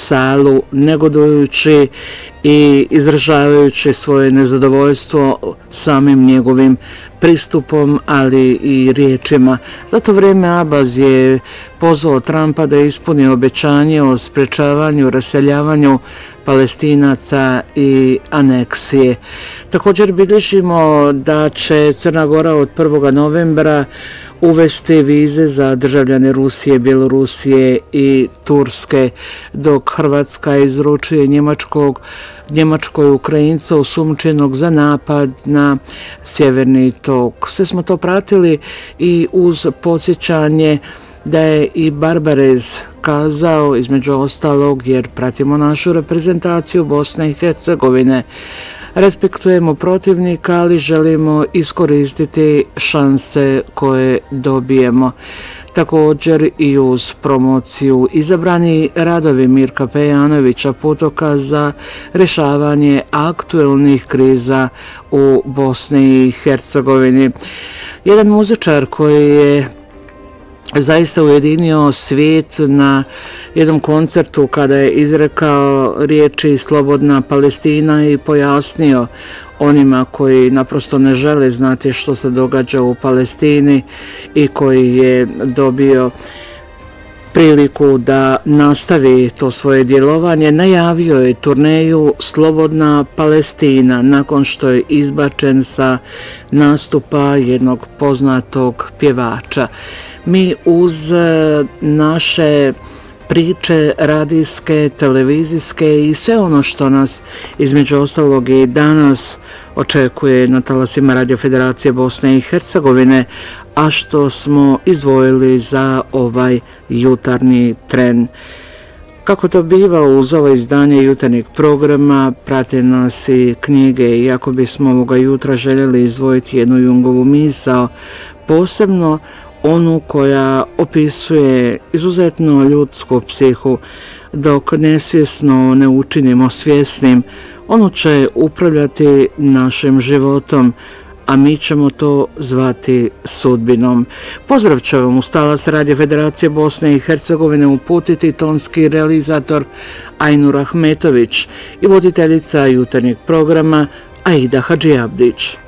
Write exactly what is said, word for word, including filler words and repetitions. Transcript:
salu negodujući i izražavajući svoje nezadovoljstvo samim njegovim pristupom, ali i riječima. Za to vrijeme Abbas je pozvao Trumpa da ispuni obećanje o sprečavanju, raseljavanju Palestinaca i aneksije. Također bilježimo da će Crna Gora od prvog novembra uvesti vize za državljane Rusije, Bjelorusije i Turske, dok Hrvatska izručuje njemačkog Njemačkoj Ukrajinca osumnjičenog za napad na Sjeverni tok. Sve smo to pratili i uz podsjećanje da je i Barbarez kazao, između ostalog, jer pratimo našu reprezentaciju Bosne i Hercegovine, respektujemo protivnika, ali želimo iskoristiti šanse koje dobijemo. Također i uz promociju izabrani radovi Mirka Pejanovića, putoka za rješavanje aktuelnih kriza u Bosni i Hercegovini. Jedan muzičar koji je zaista ujedinio svijet na jednom koncertu kada je izrekao riječi Slobodna Palestina i pojasnio onima koji naprosto ne žele znati što se događa u Palestini i koji je dobio priliku da nastavi to svoje djelovanje, najavio je turneju Slobodna Palestina nakon što je izbačen sa nastupa jednog poznatog pjevača. Mi uz naše priče radijske, televizijske i sve ono što nas između ostalog i danas očekuje na talasima Radio Federacije Bosne i Hercegovine, a što smo izdvojili za ovaj jutarnji tren. Kako to biva uz ovo izdanje jutarnjeg programa, prate nas i knjige, iako bismo ovoga jutra željeli izdvojiti jednu Jungovu misao, posebno onu koja opisuje izuzetno ljudsku psihu, dok nesvjesno ne učinimo svjesnim, ono će upravljati našim životom, a mi ćemo to zvati sudbinom. Pozdrav će vam uz talas Radio Federacije Bosne i Hercegovine uputiti tonski realizator Ajnur Ahmetović i voditeljica jutarnjeg programa Aida Hadžiabdić.